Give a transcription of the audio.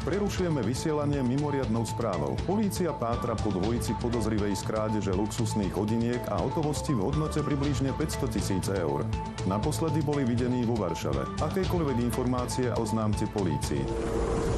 Prerušujeme vysielanie mimoriadnou správou. Polícia pátra po dvojici podozrivej z krádeže luxusných hodiniek a hotovosti v hodnote približne 500 000 eur. Naposledy boli videní vo Varšave. Akékoľvek informácie oznámte polícii.